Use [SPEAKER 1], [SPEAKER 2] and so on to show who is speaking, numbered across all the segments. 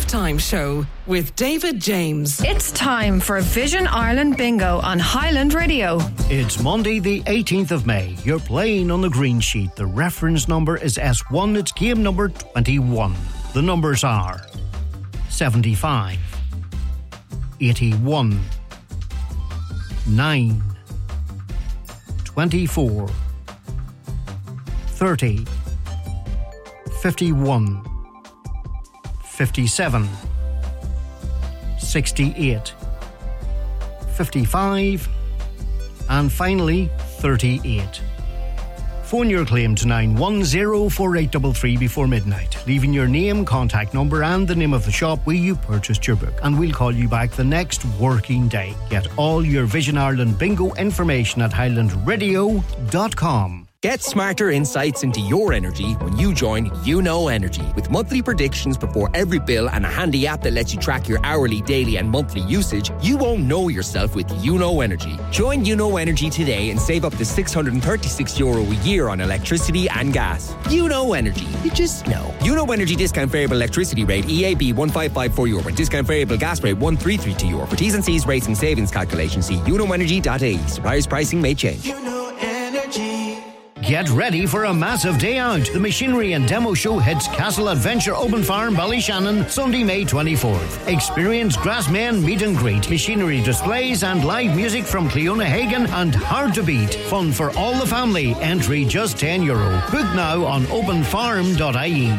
[SPEAKER 1] Halftime Show with David James.
[SPEAKER 2] It's time for Vision Ireland Bingo on Highland Radio.
[SPEAKER 3] It's Monday the 18th of May. You're playing on the green sheet. The reference number is S1. It's game number 21. The numbers are 75, 81, 9, 24, 30, 51, 57, 68, 55, and finally 38. Phone your claim to 9104833 before midnight, leaving your name, contact number and the name of the shop where you purchased your book, and we'll call you back the next working day. Get all your Vision Ireland Bingo information at highlandradio.com.
[SPEAKER 4] Get smarter insights into your energy when you join YouKnow Energy. With monthly predictions before every bill and a handy app that lets you track your hourly, daily and monthly usage, you won't know yourself with YouKnow Energy. Join YouKnow Energy today and save up to €636 a year on electricity and gas. YouKnow Energy. You just know. YouKnow Energy discount variable electricity rate EAB €1554 and discount variable gas rate €1332. For T's and C's rates and savings calculations, see YouKnowEnergy.ie. Suppliers pricing may change.
[SPEAKER 3] YouKnow Energy. Get ready for a massive day out. The Machinery and Demo Show hits Castle Adventure Open Farm, Ballyshannon, Sunday, May 24th. Experience Grassmen meet and greet, machinery displays and live music from Cleona Hagan and Hard to Beat. Fun for all the family. Entry just €10. Book now on openfarm.ie.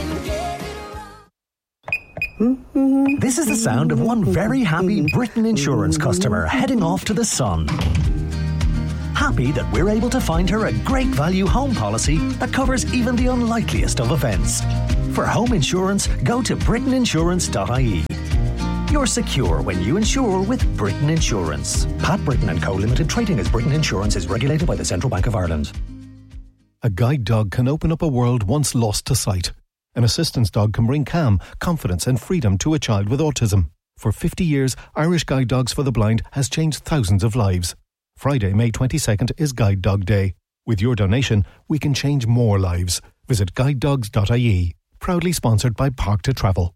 [SPEAKER 5] This is the sound of one very happy Britain Insurance customer heading off to the sun. Happy that we're able to find her a great value home policy that covers even the unlikeliest of events. For home insurance, go to britainsurance.ie. You're secure when you insure with Britain Insurance. Pat Britain & Co. Limited, trading as Britain Insurance, is regulated by the Central Bank of Ireland.
[SPEAKER 6] A guide dog can open up a world once lost to sight. An assistance dog can bring calm, confidence and freedom to a child with autism. For 50 years, Irish Guide Dogs for the Blind has changed thousands of lives. Friday, May 22nd is Guide Dog Day. With your donation, we can change more lives. Visit guidedogs.ie. Proudly sponsored by Park to Travel.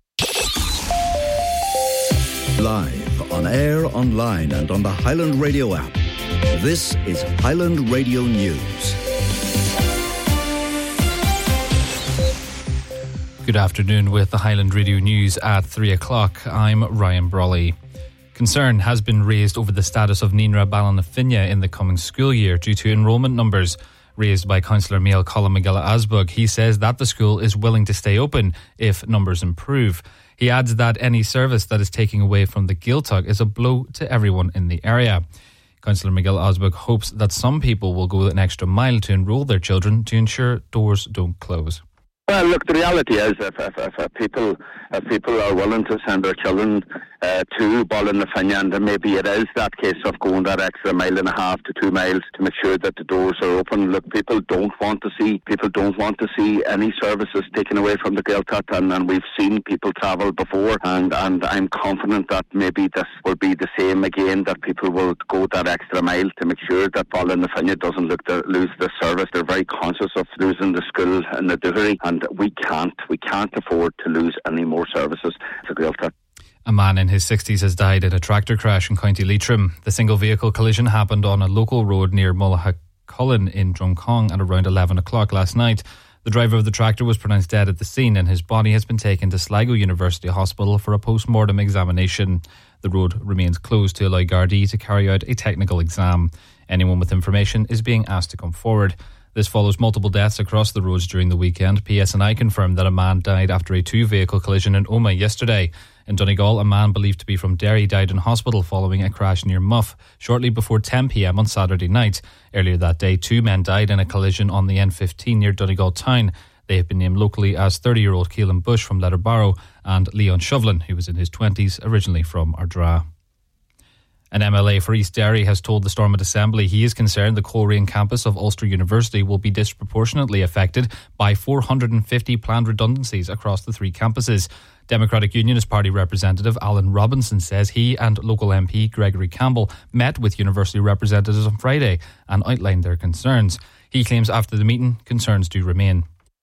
[SPEAKER 7] Live, on air, online and on the Highland Radio app. This is Highland Radio News.
[SPEAKER 8] Good afternoon with the Highland Radio News at 3 o'clock. I'm Ryan Brawley. Concern has been raised over the status of Nínra Ballinafinne in the coming school year due to enrolment numbers. Raised by Councillor Mail Colin McGilla-Asbug, he says that the school is willing to stay open if numbers improve. He adds that any service that is taking away from the Gaeltach is a blow to everyone in the area. Councillor McGilla-Asbug hopes that some people will go an extra mile to enrol their children to ensure doors don't close.
[SPEAKER 9] Well, look, the reality is if people are willing to send their children to Ballinafinne, and maybe it is that case of going that extra mile and a half to 2 miles to make sure that the doors are open. Look, people don't want to see any services taken away from the Gaeltacht, and we've seen people travel before, and I'm confident that maybe this will be the same again, that people will go that extra mile to make sure that Ballinafinne doesn't look to lose the service. They're very conscious of losing the school in the Duherty, and we can't afford to lose any more services to Gaeltacht.
[SPEAKER 8] A man in his 60s has died in a tractor crash in County Leitrim. The single vehicle collision happened on a local road near Mullahacullen in Drumcong at around 11 o'clock last night. The driver of the tractor was pronounced dead at the scene, and his body has been taken to Sligo University Hospital for a post-mortem examination. The road remains closed to allow Gardaí to carry out a technical exam. Anyone with information is being asked to come forward. This follows multiple deaths across the roads during the weekend. PSNI confirmed that a man died after a two-vehicle collision in Omagh yesterday. In Donegal, a man believed to be from Derry died in hospital following a crash near Muff shortly before 10 p.m. on Saturday night. Earlier that day, 2 men died in a collision on the N15 near Donegal town. They have been named locally as 30-year-old Keelan Bush from Letterbarrow and Leon Shovlin, who was in his 20s, originally from Ardra. An MLA for East Derry has told the Stormont Assembly he is concerned the Coleraine campus of Ulster University will be disproportionately affected by 450 planned redundancies across the 3 campuses. Democratic Unionist Party representative Alan Robinson says he and local MP Gregory Campbell met with university representatives on Friday and outlined their concerns. He claims after the meeting, concerns do remain.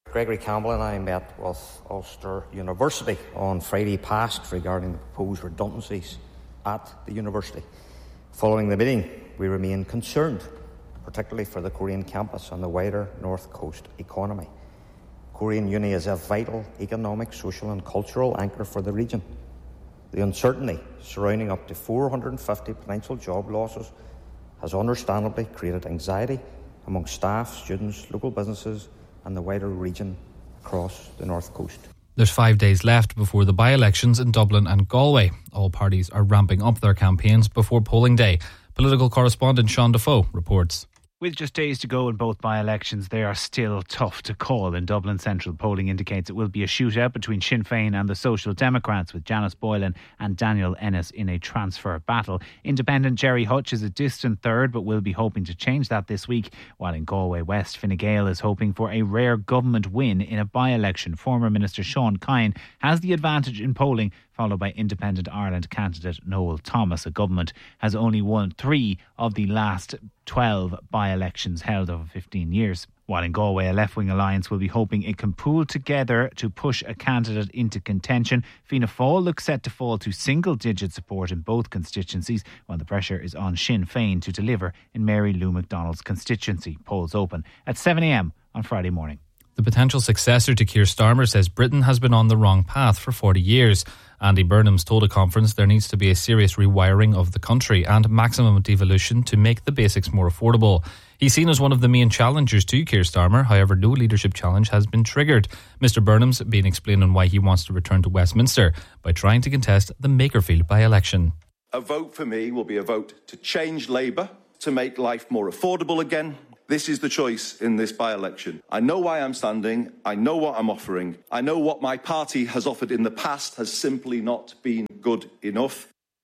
[SPEAKER 10] Gregory Campbell and I met with Ulster University on Friday past regarding the proposed redundancies at the university. Following the meeting, we remain concerned, particularly for the Korean campus and the wider North Coast economy. Korean Uni is a vital economic, social and cultural anchor for the region. The uncertainty surrounding up to 450 potential job losses has understandably created anxiety among staff, students, local businesses and the wider region across the North Coast.
[SPEAKER 8] There's 5 days left before the by-elections in Dublin and Galway. All parties are ramping up their campaigns before polling day. Political correspondent Sean Defoe reports.
[SPEAKER 11] With just days to go in both by-elections, they are still tough to call. In Dublin Central, polling indicates it will be a shootout between Sinn Féin and the Social Democrats, with Janice Boylan and Daniel Ennis in a transfer battle. Independent Jerry Hutch is a distant third, but will be hoping to change that this week. While in Galway West, Fine Gael is hoping for a rare government win in a by-election. Former Minister Sean Kine has the advantage in polling, followed by Independent Ireland candidate Noel Thomas. A government has only won 3 of the last 12 by-elections held over 15 years. While in Galway, a left-wing alliance will be hoping it can pool together to push a candidate into contention. Fianna Fáil looks set to fall to single-digit support in both constituencies, while the pressure is on Sinn Féin to deliver in Mary Lou McDonald's constituency. Polls open at 7 a.m. on Friday morning.
[SPEAKER 8] The potential successor to Keir Starmer says Britain has been on the wrong path for 40 years. Andy Burnham's told a conference there needs to be a serious rewiring of the country and maximum devolution to make the basics more affordable. He's seen as one of the main challengers to Keir Starmer. However, no leadership challenge has been triggered. Mr Burnham's been explaining why he wants to return to Westminster by trying to contest the Makerfield by-election.
[SPEAKER 12] A vote for me will be a vote to change Labour, to make life more affordable again. This is the choice in this by-election. I know why I'm standing. I know what I'm offering. I know what my party has offered in the past has simply not been good enough.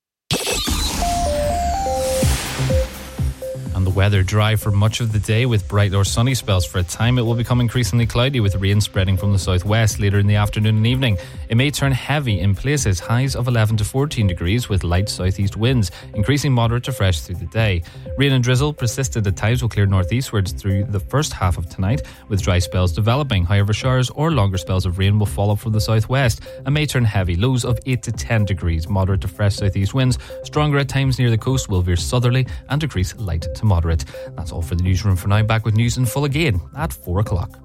[SPEAKER 8] And the weather dry for much of the day with bright or sunny spells for a time. It will become increasingly cloudy with rain spreading from the southwest later in the afternoon and evening. It may turn heavy in places. Highs of 11 to 14 degrees with light southeast winds, increasing moderate to fresh through the day. Rain and drizzle persistent at times will clear northeastwards through the first half of tonight, with dry spells developing. However, showers or longer spells of rain will follow from the southwest and may turn heavy. Lows of 8 to 10 degrees. Moderate to fresh southeast winds, stronger at times near the coast, will veer southerly and decrease light to moderate. That's all for the newsroom for now. Back with news in full again at 4 o'clock.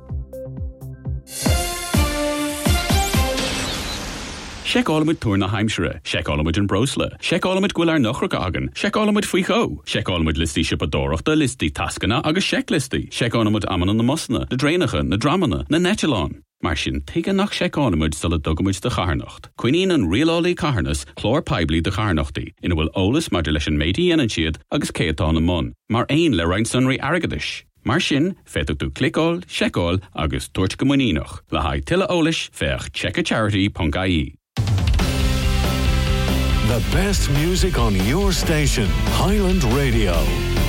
[SPEAKER 13] Check Olamid Turna Heimshere, check Olamid in Brosla, check Olamid Gwilar Nochrogagan, check Olamid Fuicho, check Olamid Listi Shipadorach, the Listi Taskana, Agus check Listi, check Olamid Amon on the Musna, the Drainacha, the Dramana, the Netchalon. Marsin, take a nach check Olamid Sala Dugumid de Charnocht. Queenin and real Oli Carnas, Chlor Pibli de Charnochti, in a will Olis Modulation Meiti and Chiad, Agus Caeton and Mon, Mar Ain Le Reinsunry Aragadish. Marsin, fetu tu Clickol, Checkol, Agus Torchkamuninoch, Lahai Tilla Olish, Fech checkacharity.ie.
[SPEAKER 14] The best music on your station, Highland Radio.